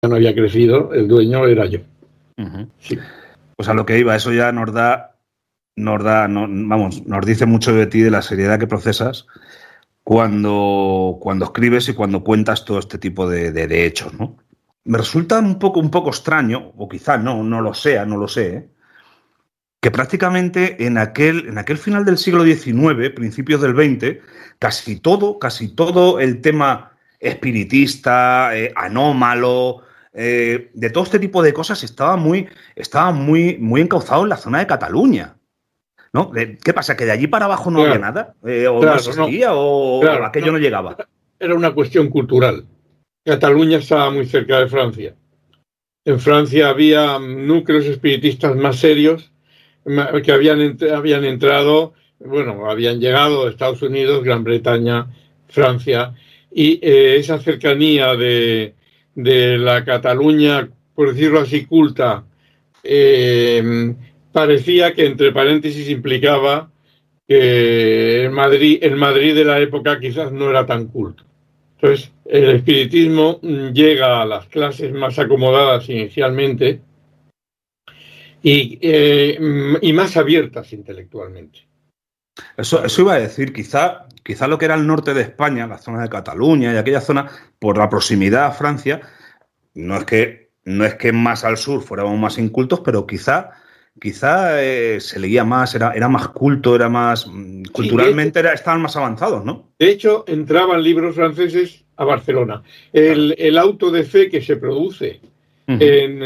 no había crecido, el dueño era yo. Uh-huh. Sí. Pues a lo que iba, eso ya nos dice mucho de ti, de la seriedad que procesas cuando escribes y cuando cuentas todo este tipo de hechos, ¿no? Me resulta un poco extraño, o quizá no lo sé, que prácticamente en aquel final del siglo XIX, principios del XX, casi todo el tema espiritista, anómalo, de todo este tipo de cosas estaba muy encauzado en la zona de Cataluña, ¿no? ¿Qué pasa? ¿Que de allí para abajo no había nada? ¿O no existía? ¿O aquello no llegaba? Era una cuestión cultural. Cataluña estaba muy cerca de Francia. En Francia había núcleos espiritistas más serios que habían entrado, habían llegado a Estados Unidos, Gran Bretaña, Francia, y esa cercanía de la Cataluña, por decirlo así, culta, parecía que, entre paréntesis, implicaba que el Madrid de la época quizás no era tan culto. Entonces, el espiritismo llega a las clases más acomodadas inicialmente y más abiertas intelectualmente. Eso iba a decir, quizá lo que era el norte de España, la zona de Cataluña y aquella zona, por la proximidad a Francia, no es que más al sur fuéramos más incultos, pero quizá se leía más, era más culto, era más culturalmente, estaban más avanzados, ¿no? De hecho, entraban libros franceses a Barcelona. El auto de fe que se produce en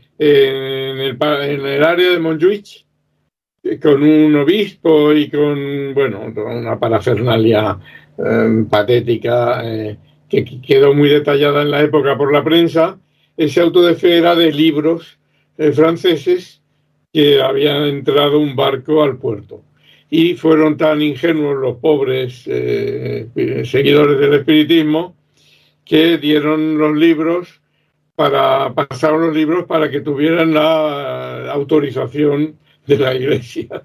el área de Montjuïc, con un obispo y con una parafernalia patética que quedó muy detallada en la época por la prensa. Ese auto de fe era de libros franceses que habían entrado un barco al puerto. Y fueron tan ingenuos los pobres seguidores del espiritismo que pasaron los libros para que tuvieran la autorización de la Iglesia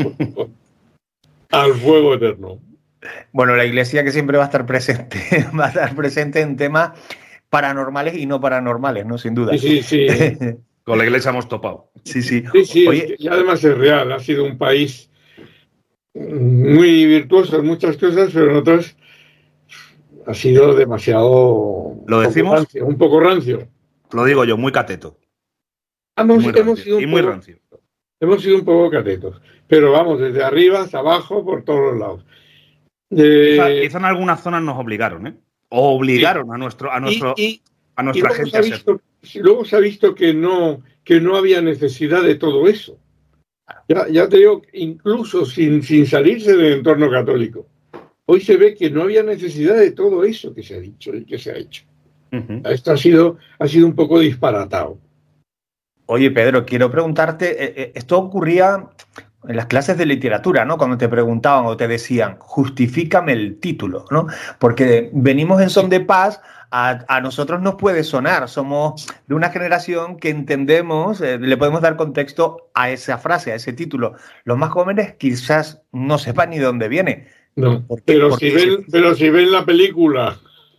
al fuego eterno. Bueno, la Iglesia que siempre va a estar presente en temas paranormales y no paranormales, ¿no? Sin duda. Sí. Con la Iglesia hemos topado. Sí. Oye, y además es real, ha sido un país muy virtuoso en muchas cosas, pero en otras ha sido demasiado... ¿Lo decimos? Un poco rancio. Lo digo yo, muy cateto. Hemos sido un poco catetos, pero vamos, desde arriba hasta abajo, por todos los lados. Quizá en algunas zonas nos obligaron, ¿eh? O obligaron a nuestra gente a ser. Luego se ha visto que no había necesidad de todo eso. Ya te digo, incluso sin salirse del entorno católico. Hoy se ve que no había necesidad de todo eso que se ha dicho y que se ha hecho. Uh-huh. Esto ha sido un poco disparatado. Oye, Pedro, quiero preguntarte, esto ocurría en las clases de literatura, ¿no? Cuando te preguntaban o te decían, justifícame el título, ¿no? Porque venimos en son de paz, a nosotros nos puede sonar, somos de una generación que entendemos, le podemos dar contexto a esa frase, a ese título. Los más jóvenes quizás no sepan ni de dónde viene. No, pero si ven la película...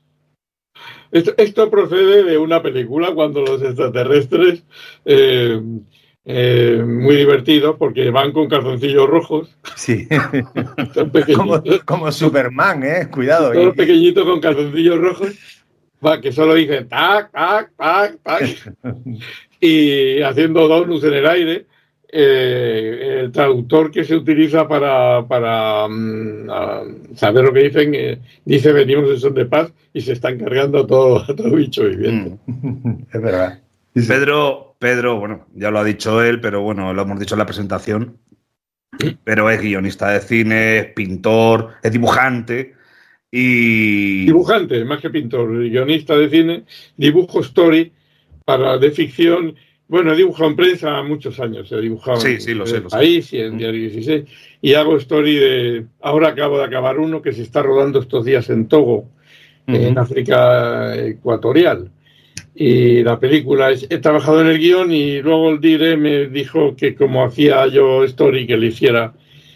Esto procede de una película cuando los extraterrestres, muy divertidos, porque van con calzoncillos rojos. Sí, como Superman, cuidado. Todos pequeñitos con calzoncillos rojos, que solo dicen tac, tac, tac, tac, y haciendo donuts en el aire. El traductor que se utiliza para saber lo que dicen, dice venimos en son de paz y se están cargando a todo bicho viviente. Es verdad. Sí. Pedro, bueno, ya lo ha dicho él, pero bueno, lo hemos dicho en la presentación, pero es guionista de cine, es pintor, es dibujante y... Dibujante, más que pintor, guionista de cine, dibujo story de ficción. Bueno, he dibujado en prensa muchos años, he dibujado en El País y en Diario 16, y hago story ahora acabo de acabar uno que se está rodando estos días en Togo, en África Ecuatorial, y la película he trabajado en el guión y luego el dire me dijo que como hacía yo story que le hiciera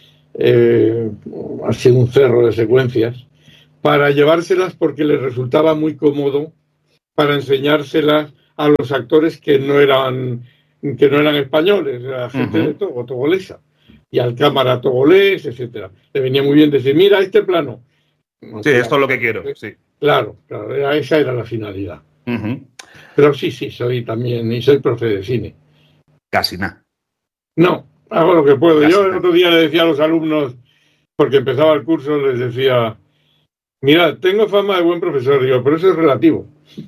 así un cerro de secuencias, para llevárselas porque le resultaba muy cómodo para enseñárselas a los actores que no eran españoles, a gente de Togo, togolesa, y al cámara togolés, etcétera. Le venía muy bien decir, mira este plano. No, sí, esto es lo que quiero, sí. Claro, esa era la finalidad. Pero sí, soy también, y soy profe de cine. Casi nada. No, hago lo que puedo. Yo el otro día le decía a los alumnos, porque empezaba el curso, les decía, mira, tengo fama de buen profesor, digo, pero eso es relativo.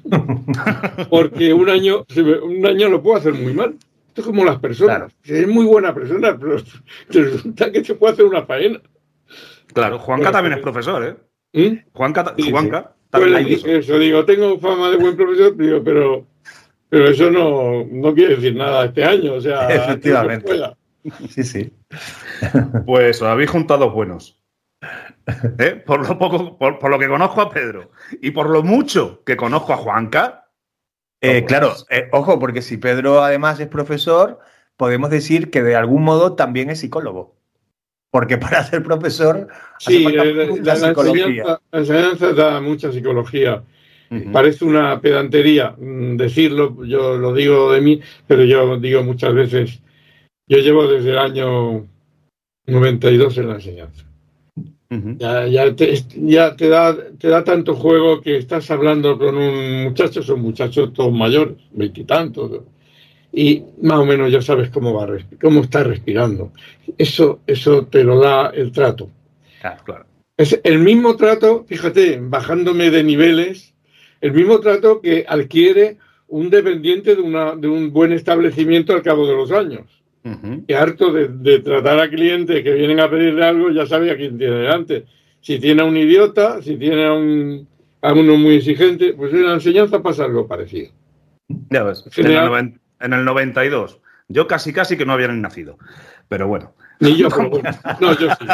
Porque un año lo puedo hacer muy mal. Esto es como las personas. Claro. Es muy buena persona, pero resulta que se puede hacer una faena. Claro, Juanca también es profesor, ¿eh? Juanca sí. también pues eso, digo, tengo fama de buen profesor, digo, pero eso no quiere decir nada este año, o sea, efectivamente. Sí. Pues os habéis juntado buenos. Por lo poco, por lo que conozco a Pedro y por lo mucho que conozco a Juanca. Claro, ojo, porque si Pedro además es profesor, podemos decir que de algún modo también es psicólogo. Porque para ser profesor sí, la enseñanza da mucha psicología. Parece una pedantería decirlo, yo lo digo de mí, pero yo digo muchas veces, yo llevo desde el año 92 en la enseñanza. Ya te da tanto juego que estás hablando con un muchacho, son muchachos todos mayores, 20 y tantos, y más o menos ya sabes cómo está respirando. Eso te lo da el trato. Claro. Es el mismo trato, fíjate, bajándome de niveles, el mismo trato que adquiere un dependiente de un buen establecimiento al cabo de los años. Que harto de tratar a clientes que vienen a pedirle algo, ya sabe a quién tiene delante. Si tiene a un idiota, si tiene a uno muy exigente, pues en la enseñanza pasa algo parecido. Ya ves, en el 92. Yo casi que no había ni nacido. Pero bueno. Ni yo, pero bueno. No, yo sí.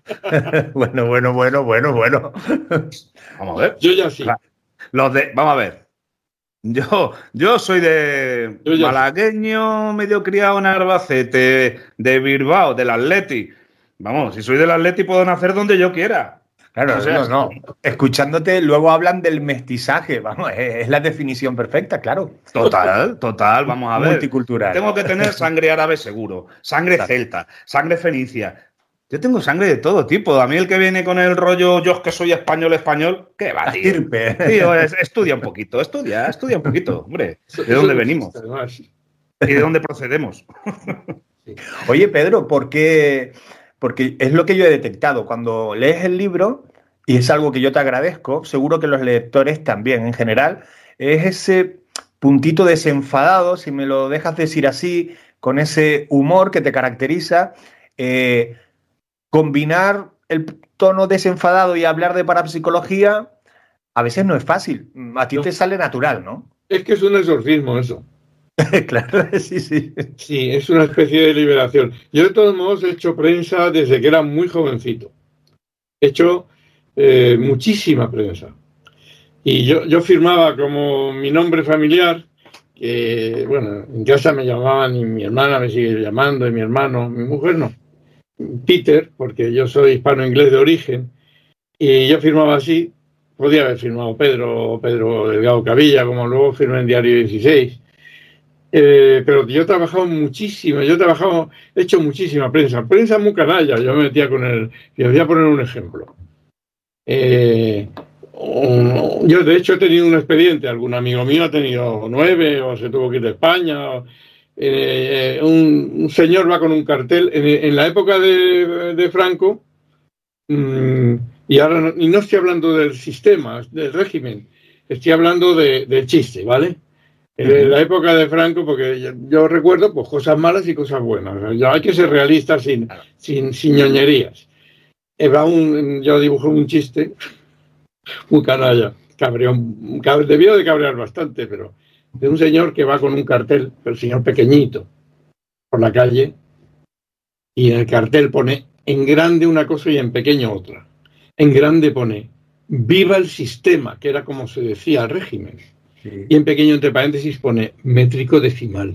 Bueno. Vamos a ver. Yo ya sí. Vamos a ver. Yo soy de malagueño, medio criado en Albacete, de Bilbao, del Atleti. Vamos, si soy del Atleti puedo nacer donde yo quiera. Claro, no. Escuchándote, luego hablan del mestizaje. Vamos, es la definición perfecta, claro. Total, vamos a ver. Multicultural. Tengo que tener sangre árabe seguro, sangre celta, sangre fenicia. Yo tengo sangre de todo tipo. A mí el que viene con el rollo yo es que soy español, ¿qué va, tío? Tío, estudia un poquito, hombre. ¿De dónde venimos? ¿Y de dónde procedemos? Oye, Pedro, ¿por qué? Porque es lo que yo he detectado. Cuando lees el libro, y es algo que yo te agradezco, seguro que los lectores también en general, es ese puntito desenfadado, si me lo dejas decir así, con ese humor que te caracteriza. Combinar el tono desenfadado y hablar de parapsicología a veces no es fácil. A ti te sale natural, ¿no? Es que es un exorcismo eso. Claro, sí. Sí, es una especie de liberación. Yo de todos modos he hecho prensa desde que era muy jovencito. He hecho muchísima prensa. Y yo firmaba como mi nombre familiar, que bueno, en casa me llamaban y mi hermana me sigue llamando y mi hermano, mi mujer no. Peter, porque yo soy hispano-inglés de origen, y yo firmaba así, podía haber firmado Pedro Delgado Cavilla, como luego firmé en Diario 16, pero yo he trabajado muchísimo, he hecho muchísima prensa muy canalla, yo me metía con el, y os voy a poner un ejemplo. Yo de hecho he tenido un expediente, algún amigo mío ha tenido 9 o se tuvo que ir de España, un señor va con un cartel en la época de Franco, y ahora no estoy hablando del sistema, del régimen, estoy hablando del chiste, ¿vale? En la época de Franco, porque yo recuerdo pues cosas malas y cosas buenas, ya hay que ser realistas sin ñoñerías. Yo dibujé un chiste muy canalla, debió de cabrear bastante, pero de un señor que va con un cartel, el señor pequeñito, por la calle, y en el cartel pone en grande una cosa y en pequeño otra. En grande pone viva el sistema, que era como se decía al régimen, sí. Y en pequeño entre paréntesis pone métrico decimal.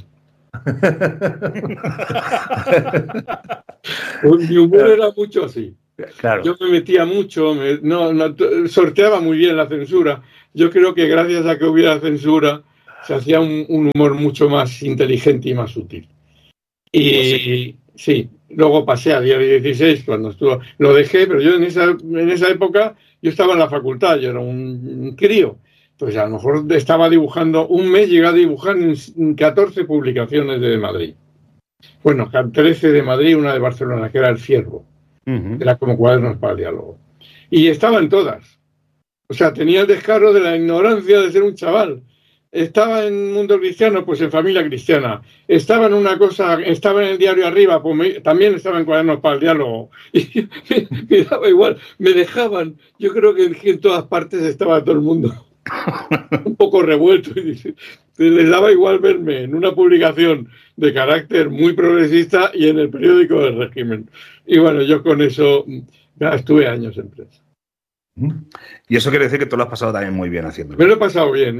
Mi humor era mucho así. Claro. Yo me metía mucho, sorteaba muy bien la censura. Yo creo que gracias a que hubiera censura se hacía un humor mucho más inteligente y más sutil. Y sí, luego pasé a Diario 16 cuando estuvo, lo dejé, pero yo en esa época yo estaba en la facultad, yo era un crío. Pues a lo mejor estaba dibujando, un mes llegué a dibujar en 14 publicaciones de Madrid. Bueno, 13 de Madrid, una de Barcelona, que era El Ciervo. Era como Cuadernos para el Diálogo. Y estaba en todas. O sea, tenía el descaro de la ignorancia de ser un chaval. Estaba en Mundo Cristiano, pues en Familia Cristiana. Estaba en una cosa, estaba en el diario Arriba, pues también estaba en Cuadernos para el Diálogo. Y me daba igual, me dejaban. Yo creo que en todas partes estaba todo el mundo un poco revuelto. Y les daba igual verme en una publicación de carácter muy progresista y en el periódico del régimen. Y bueno, yo con eso ya estuve años en prensa. Y eso quiere decir que tú lo has pasado también muy bien haciéndolo. Me lo he pasado bien.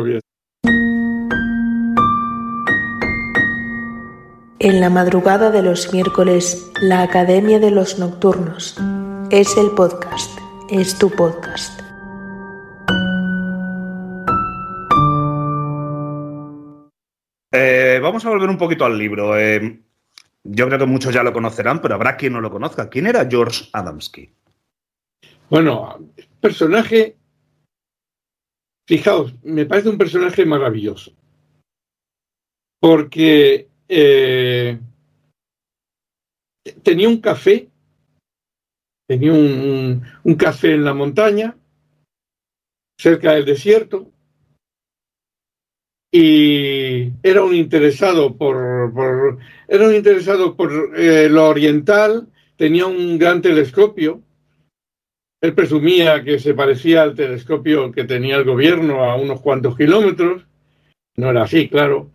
En la madrugada de los miércoles, la Academia de los Nocturnos. Es el podcast, es tu podcast. Vamos a volver un poquito al libro. Yo creo que muchos ya lo conocerán, pero habrá quien no lo conozca. ¿Quién era George Adamski? Bueno, personaje, fijaos, me parece un personaje maravilloso. Porque tenía un café, tenía un café en la montaña, cerca del desierto, y era un interesado por lo oriental, tenía un gran telescopio. Él presumía que se parecía al telescopio que tenía el gobierno a unos cuantos kilómetros. No era así, claro.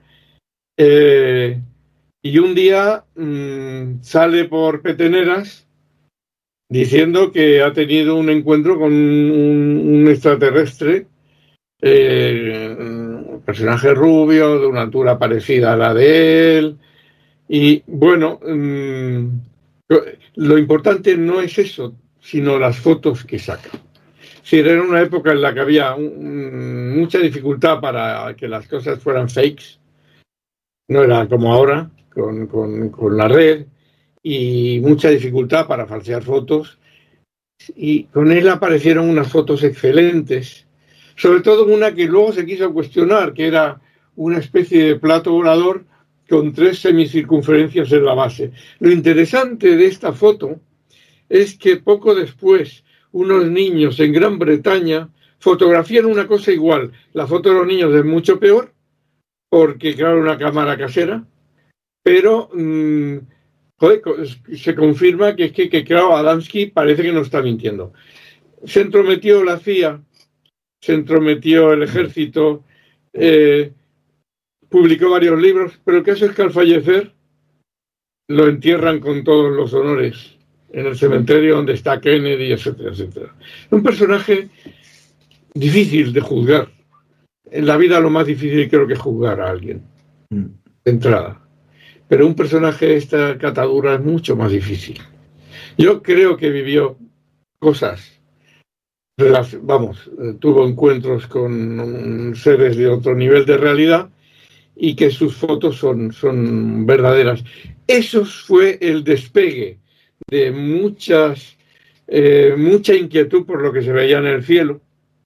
Y un día sale por Peteneras diciendo que ha tenido un encuentro con un extraterrestre, un personaje rubio, de una altura parecida a la de él. Y bueno, lo importante no es eso, sino las fotos que saca. Sí, era una época en la que había mucha dificultad para que las cosas fueran fakes. No era como ahora, con la red, y mucha dificultad para falsear fotos. Y con él aparecieron unas fotos excelentes, sobre todo una que luego se quiso cuestionar, que era una especie de plato volador con 3 semicircunferencias en la base. Lo interesante de esta foto es que poco después unos niños en Gran Bretaña fotografían una cosa igual. La foto de los niños es mucho peor, porque claro, una cámara casera, pero se confirma que claro, Adamski parece que no está mintiendo. Se entrometió la CIA, se entrometió el ejército, publicó varios libros, pero el caso es que al fallecer lo entierran con todos los honores en el cementerio donde está Kennedy, etcétera, etcétera. Un personaje difícil de juzgar. En la vida lo más difícil creo que es juzgar a alguien, de entrada. Pero un personaje de esta catadura es mucho más difícil. Yo creo que vivió cosas, tuvo encuentros con seres de otro nivel de realidad y que sus fotos son verdaderas. Eso fue el despegue de mucha inquietud por lo que se veía en el cielo.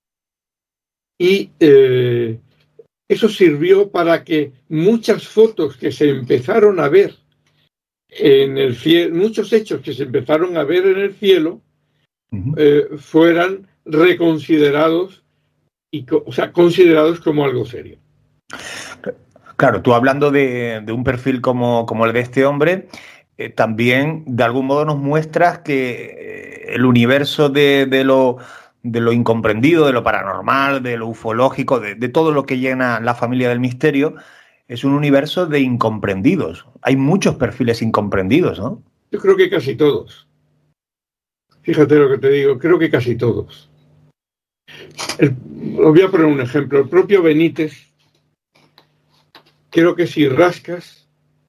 Y eso sirvió para que muchas fotos que se empezaron a ver en el cielo, muchos hechos que se empezaron a ver en el cielo, fueran reconsiderados, considerados como algo serio. Claro, tú hablando de un perfil como el de este hombre, también de algún modo nos muestras que el universo de lo incomprendido, de lo paranormal, de lo ufológico, de todo lo que llena la familia del misterio, es un universo de incomprendidos. Hay muchos perfiles incomprendidos, ¿no? Yo creo que casi todos. Fíjate lo que te digo, creo que casi todos. Os voy a poner un ejemplo. El propio Benítez, creo que si rascas,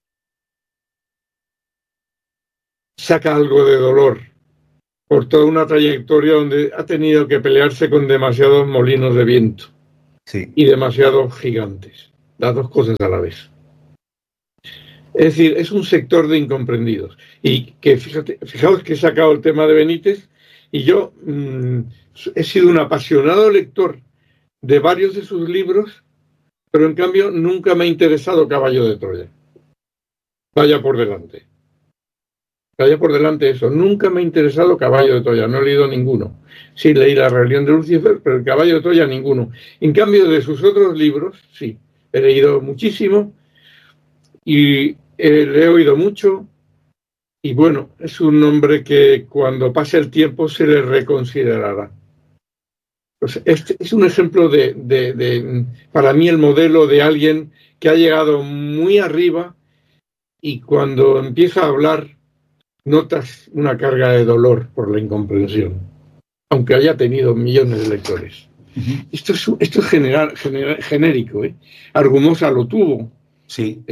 saca algo de dolor por toda una trayectoria donde ha tenido que pelearse con demasiados molinos de viento. Sí. y demasiado gigantes. Las dos cosas a la vez. Es decir, es un sector de incomprendidos. Y que fijaos que he sacado el tema de Benítez y yo he sido un apasionado lector de varios de sus libros, pero en cambio nunca me ha interesado Caballo de Troya. Vaya por delante. Vaya por delante eso. Nunca me ha interesado Caballo de Troya. No he leído ninguno. Sí, leí La rebelión de Lucifer, pero el Caballo de Troya ninguno. En cambio, de sus otros libros, sí. He leído muchísimo y le he oído mucho. Y bueno, es un hombre que cuando pase el tiempo se le reconsiderará. Pues este es un ejemplo para mí, el modelo de alguien que ha llegado muy arriba y cuando empieza a hablar notas una carga de dolor por la incomprensión, aunque haya tenido millones de lectores. Uh-huh. Esto es genérico, ¿eh? Argumosa lo tuvo. Sí.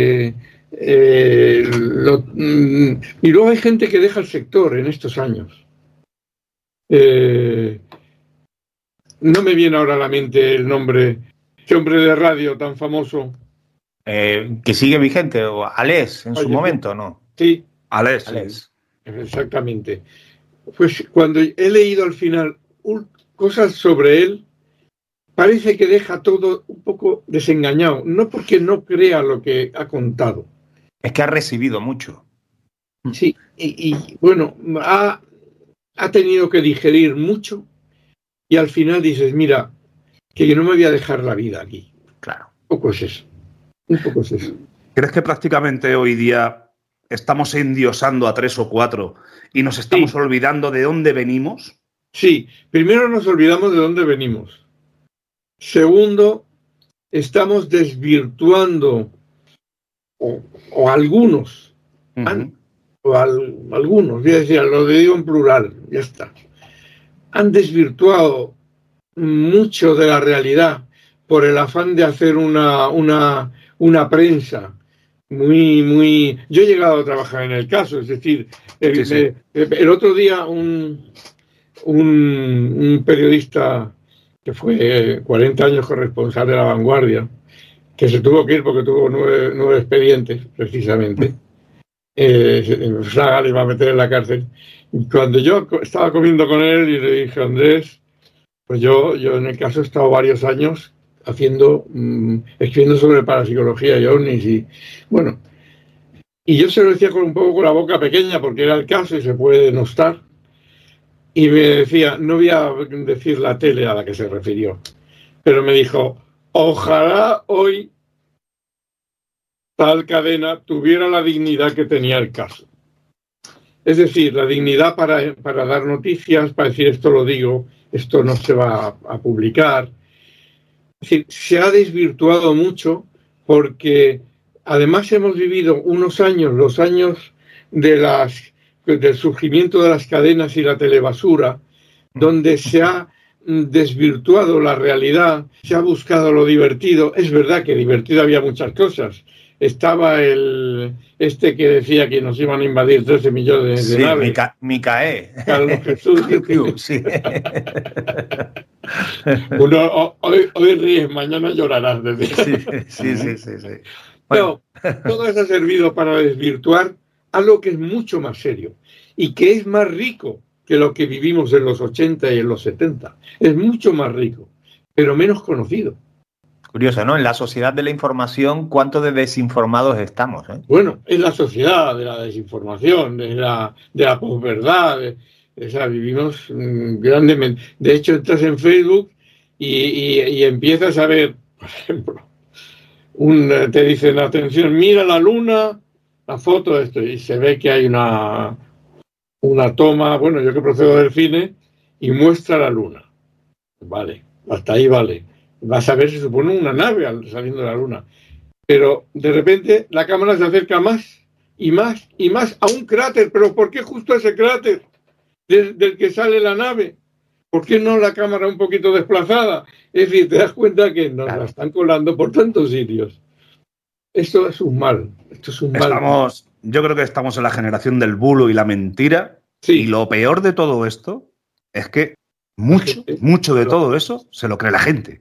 Y luego hay gente que deja el sector en estos años. No me viene ahora a la mente el nombre, ese hombre de radio tan famoso. Que sigue vigente, o Ales en su momento, ¿no? Sí. Ales. Exactamente. Pues cuando he leído al final cosas sobre él, parece que deja todo un poco desengañado. No porque no crea lo que ha contado. Es que ha recibido mucho. Sí, y bueno, ha tenido que digerir mucho y al final dices, mira, que yo no me voy a dejar la vida aquí. Claro. Un poco es eso. ¿Crees que prácticamente hoy día estamos endiosando a 3 o 4 y nos estamos olvidando de dónde venimos? Sí, primero nos olvidamos de dónde venimos. Segundo, estamos desvirtuando o algunos, algunos, voy a decir, lo digo en plural, ya está. Han desvirtuado mucho de la realidad por el afán de hacer una prensa muy... Yo he llegado a trabajar en el caso, es decir, el otro día un periodista que fue 40 años corresponsal de La Vanguardia, que se tuvo que ir porque tuvo 9 expedientes, precisamente. Fraga le iba a meter en la cárcel. Y cuando yo estaba comiendo con él y le dije, Andrés, pues yo en el caso he estado varios años escribiendo sobre parapsicología y ovnis y bueno, y yo se lo decía un poco con la boca pequeña porque era el caso y se puede denostar. Y me decía, no voy a decir la tele a la que se refirió, pero me dijo, ojalá hoy tal cadena tuviera la dignidad que tenía el caso. Es decir, la dignidad para dar noticias, para decir esto lo digo, esto no se va a publicar. Es decir, se ha desvirtuado mucho porque además hemos vivido unos años, los años del surgimiento de las cadenas y la telebasura, donde se ha desvirtuado la realidad, se ha buscado lo divertido. Es verdad que divertido había muchas cosas. Estaba que decía que nos iban a invadir 13 millones de naves. Micaé. Carlos Jesús. Sí. Uno, hoy ríes, mañana llorarás. Sí. Bueno. No, todo eso ha servido para desvirtuar algo que es mucho más serio y que es más rico que lo que vivimos en los 80 y en los 70. Es mucho más rico, pero menos conocido. Curioso, ¿no? En la sociedad de la información, ¿cuánto de desinformados estamos? Bueno, es la sociedad de la desinformación, de la posverdad. O sea, vivimos grandemente. De hecho, entras en Facebook y empiezas a ver, por ejemplo, te dicen, atención, mira la luna, la foto de esto, y se ve que hay una toma, bueno, yo que procedo del cine, y muestra la luna. Vale, hasta ahí vale. Vas a ver, se supone, una nave saliendo de la luna. Pero de repente la cámara se acerca más y más y más a un cráter. ¿Pero por qué justo ese cráter del que sale la nave? ¿Por qué no la cámara un poquito desplazada? Es decir, te das cuenta que nos la están colando por tantos sitios. Esto es un mal. Yo creo que estamos en la generación del bulo y la mentira. Sí. Y lo peor de todo esto es que mucho de todo eso se lo cree la gente.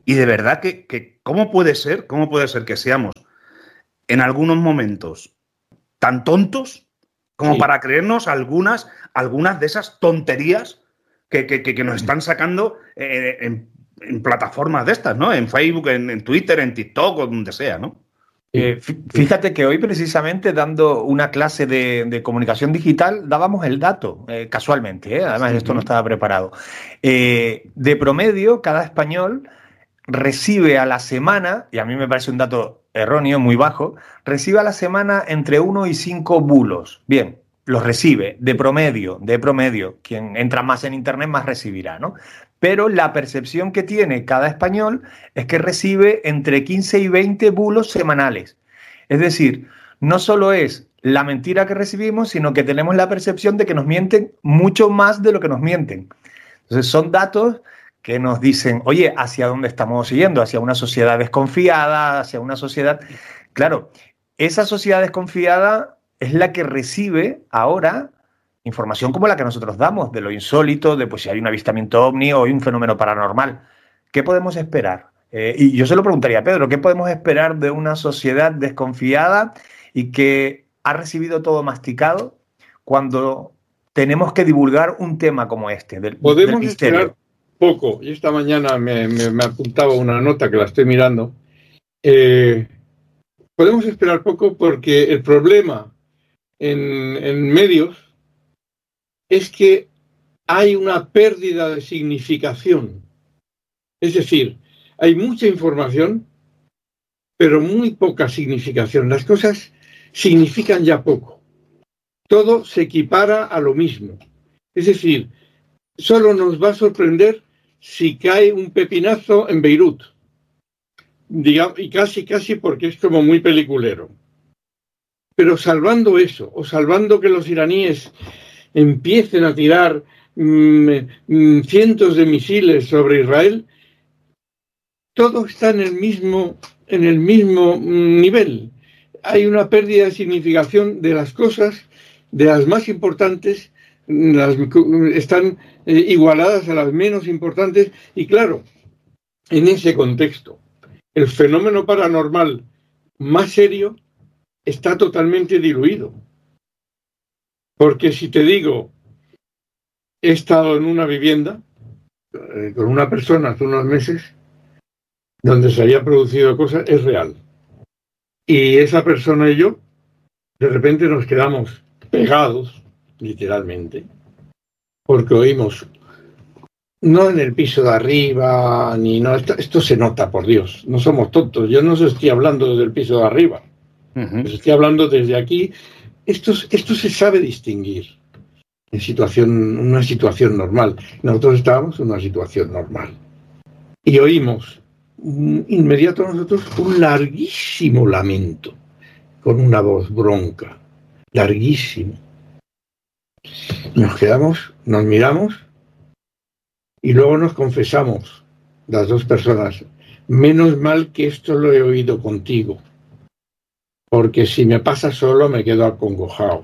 Y de verdad que ¿cómo puede ser que seamos en algunos momentos tan tontos como para creernos algunas de esas tonterías que nos están sacando en plataformas de estas, ¿no? En Facebook, en Twitter, en TikTok o donde sea, ¿no? Fíjate que hoy precisamente dando una clase de comunicación digital dábamos el dato, casualmente, además esto no estaba preparado. De promedio, cada español recibe a la semana, y a mí me parece un dato erróneo, muy bajo, recibe a la semana entre 1 y 5 bulos. Bien, los recibe de promedio. Quien entra más en Internet más recibirá, ¿no? Pero la percepción que tiene cada español es que recibe entre 15 y 20 bulos semanales. Es decir, no solo es la mentira que recibimos, sino que tenemos la percepción de que nos mienten mucho más de lo que nos mienten. Entonces son datos que nos dicen, oye, ¿hacia dónde estamos yendo? ¿Hacia una sociedad desconfiada? ¿Hacia una sociedad...? Claro, esa sociedad desconfiada es la que recibe ahora información como la que nosotros damos, de lo insólito, de pues si hay un avistamiento ovni o hay un fenómeno paranormal. ¿Qué podemos esperar? Y yo se lo preguntaría a Pedro, ¿qué podemos esperar de una sociedad desconfiada y que ha recibido todo masticado cuando tenemos que divulgar un tema como este, del misterio? Esperar poco. Y esta mañana me apuntaba una nota que la estoy mirando. Podemos esperar poco porque el problema en medios es que hay una pérdida de significación. Es decir, hay mucha información, pero muy poca significación. Las cosas significan ya poco. Todo se equipara a lo mismo. Es decir, solo nos va a sorprender si cae un pepinazo en Beirut. Digamos, y casi porque es como muy peliculero. Pero salvando eso, o salvando que los iraníes empiecen a tirar cientos de misiles sobre Israel, todo está en el mismo nivel. Hay una pérdida de significación de las cosas, de las más importantes, están igualadas a las menos importantes, y claro, en ese contexto, el fenómeno paranormal más serio está totalmente diluido. Porque si te digo, he estado en una vivienda con una persona hace unos meses donde se había producido cosas, es real. Y esa persona y yo, de repente nos quedamos pegados, literalmente, porque oímos, no en el piso de arriba, ni no, esto se nota, por Dios, no somos tontos, yo no os estoy hablando desde el piso de arriba, os estoy hablando desde aquí. Esto se sabe distinguir en una situación normal. Nosotros estábamos en una situación normal. Y oímos inmediato a nosotros un larguísimo lamento, con una voz bronca, larguísimo. Nos quedamos, nos miramos y luego nos confesamos, las dos personas, menos mal que esto lo he oído contigo, porque si me pasa solo me quedo acongojado.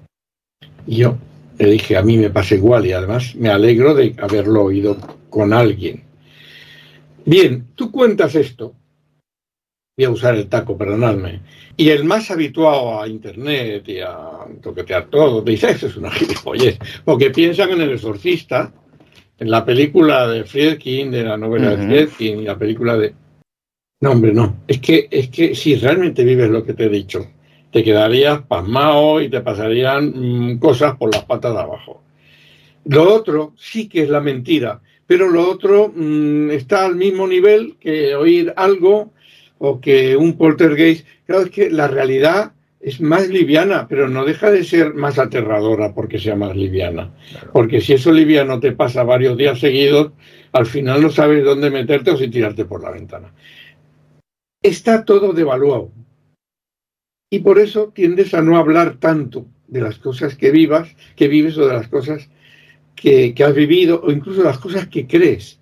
Y yo le dije, a mí me pasa igual y además me alegro de haberlo oído con alguien. Bien, tú cuentas esto, voy a usar el taco, perdonadme, y el más habituado a Internet y a toquetear todo, te dice, eso es una gilipollez, porque piensan en El Exorcista, en la película de Friedkin, de la novela de Friedkin, y la película de... No, hombre, no. Es que si realmente vives lo que te he dicho, te quedarías pasmado y te pasarían cosas por las patas de abajo. Lo otro sí que es la mentira, pero lo otro está al mismo nivel que oír algo o que un poltergeist. Claro, es que la realidad es más liviana, pero no deja de ser más aterradora porque sea más liviana. Porque si eso liviano te pasa varios días seguidos, al final no sabes dónde meterte o si tirarte por la ventana. Está todo devaluado. Y por eso tiendes a no hablar tanto de las cosas que vives o de las cosas que has vivido o incluso las cosas que crees.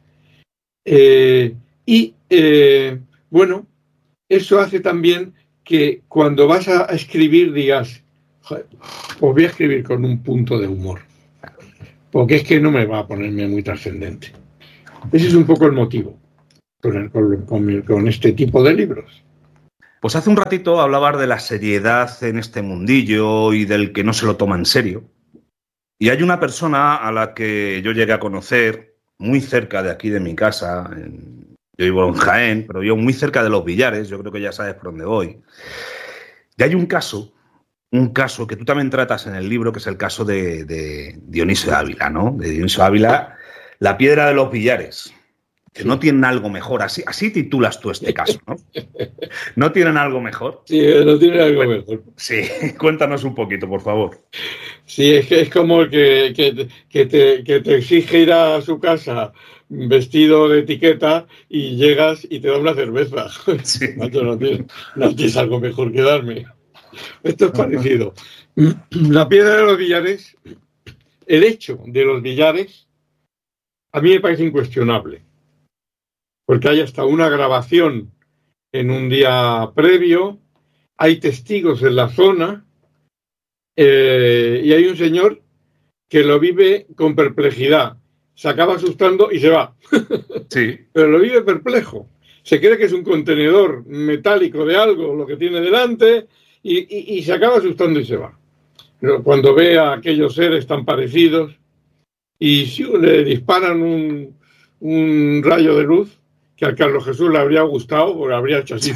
Bueno, eso hace también que cuando vas a escribir digas, joder, pues voy a escribir con un punto de humor, porque es que no me va a ponerme muy trascendente. Ese es un poco el motivo. con este tipo de libros. Pues hace un ratito hablabas de la seriedad en este mundillo y del que no se lo toma en serio. Y hay una persona a la que yo llegué a conocer muy cerca de aquí de mi casa. Yo vivo en Jaén, pero yo muy cerca de Los Villares. Yo creo que ya sabes por dónde voy. Y hay un caso que tú también tratas en el libro, que es el caso de Dionisio Ávila, ¿no? De Dionisio Ávila, la piedra de Los Villares. Que no tienen algo mejor. Así titulas tú este caso, ¿no? ¿No tienen algo mejor? Sí, no tienen algo mejor. Sí, cuéntanos un poquito, por favor. Sí, es que es como que te exige ir a su casa vestido de etiqueta y llegas y te da una cerveza. Sí. Macho, no tienes algo mejor que darme. Esto es parecido. La piedra de Los Villares, el hecho de Los Villares, a mí me parece incuestionable. Porque hay hasta una grabación en un día previo, hay testigos en la zona y hay un señor que lo vive con perplejidad. Se acaba asustando y se va. Sí. Pero lo vive perplejo. Se cree que es un contenedor metálico de algo, lo que tiene delante, y se acaba asustando y se va. Pero cuando ve a aquellos seres tan parecidos y si le disparan un rayo de luz, que a Carlos Jesús le habría gustado, porque habría hecho así.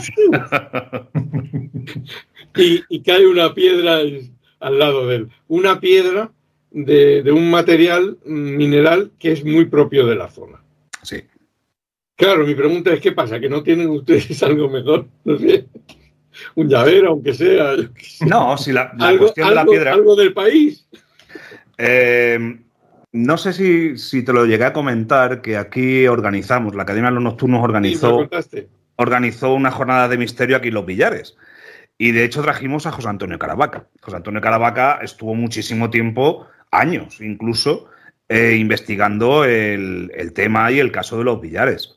y cae una piedra al lado de él. Una piedra de un material mineral que es muy propio de la zona. Sí. Claro, mi pregunta es, ¿qué pasa? ¿Que no tienen ustedes algo mejor? No sé. Un llavero, aunque sea. Yo qué sé. No, si la algo, cuestión de la piedra... Algo del país. No sé si te lo llegué a comentar, que aquí organizamos, la Academia de los Nocturnos organizó una jornada de misterio aquí en Los Villares. Y de hecho trajimos a José Antonio Caravaca. José Antonio Caravaca estuvo muchísimo tiempo, años incluso, investigando el tema y el caso de Los Villares.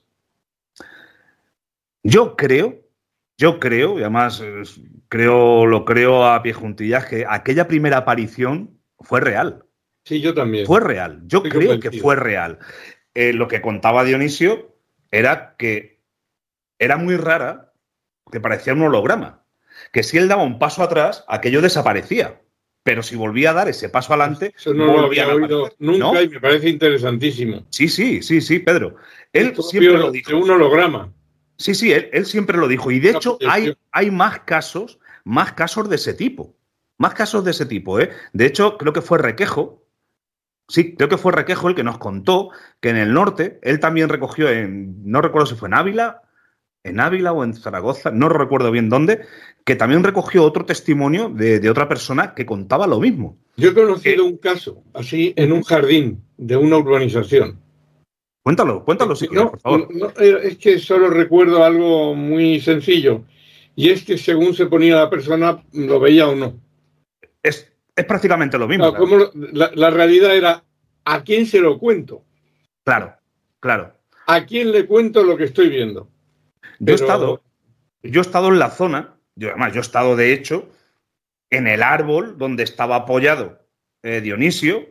Yo creo, y además lo creo a pie juntillas, que aquella primera aparición fue real. Sí, yo también. Fue real. Yo creo que fue real. Lo que contaba Dionisio era que era muy rara, que parecía un holograma. Que si él daba un paso atrás, aquello desaparecía. Pero si volvía a dar ese paso adelante... Eso no lo había oído nunca, ¿no? Y me parece interesantísimo. Sí, Pedro. Él siempre lo dijo. Un holograma. Sí, él siempre lo dijo. Y de hecho hay más casos de ese tipo. Más casos de ese tipo, ¿eh? De hecho, creo que fue Requejo. Sí, creo que fue Requejo el que nos contó que en el norte, él también recogió no recuerdo si fue en Ávila o en Zaragoza, no recuerdo bien dónde, que también recogió otro testimonio de otra persona que contaba lo mismo. Yo he conocido un caso así en un jardín de una urbanización. Cuéntalo si quieres, por favor. No, es que solo recuerdo algo muy sencillo, y es que según se ponía la persona, lo veía o no. Es prácticamente lo mismo. Claro, la realidad era, ¿a quién se lo cuento? Claro. ¿A quién le cuento lo que estoy viendo? Yo he estado en la zona, yo he estado de hecho en el árbol donde estaba apoyado Dionisio,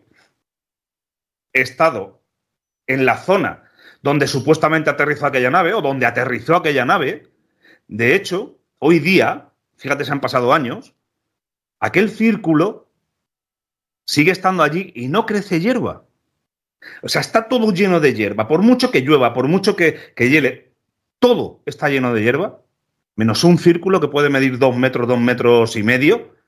he estado en la zona donde supuestamente aterrizó aquella nave o donde aterrizó aquella nave. De hecho, hoy día, fíjate, se han pasado años, aquel círculo sigue estando allí y no crece hierba. O sea, está todo lleno de hierba. Por mucho que llueva, por mucho que hiele, todo está lleno de hierba, menos un círculo que puede medir 2 metros y medio.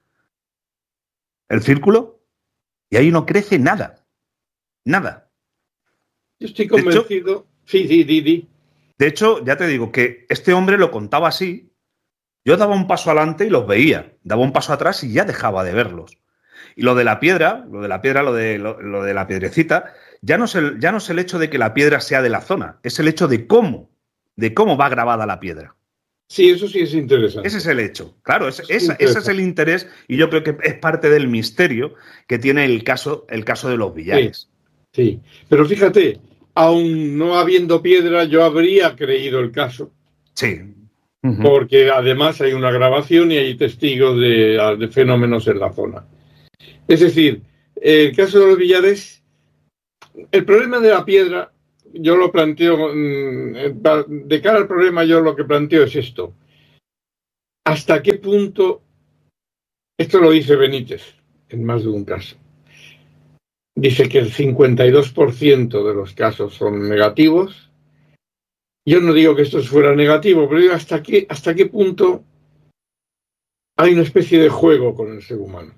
El círculo, y ahí no crece nada. Nada. Yo estoy convencido. Sí. De hecho, ya te digo que este hombre lo contaba así. Yo daba un paso adelante y los veía. Daba un paso atrás y ya dejaba de verlos. Y lo de la piedra, lo de la piedrecita, ya no es el hecho de que la piedra sea de la zona, es el hecho de cómo va grabada la piedra. Sí, eso sí es interesante. Ese es el hecho. Claro, ese es el interés, y yo creo que es parte del misterio que tiene el caso de Los Villares. Sí, pero fíjate, aún no habiendo piedra, yo habría creído el caso. Sí. Uh-huh. Porque además hay una grabación y hay testigos de fenómenos en la zona. Es decir, el caso de Los Villares, el problema de la piedra, yo lo planteo, de cara al problema yo lo que planteo es esto. ¿Hasta qué punto, esto lo dice Benítez en más de un caso, dice que el 52% de los casos son negativos? Yo no digo que esto fuera negativo, pero digo hasta qué punto hay una especie de juego con el ser humano.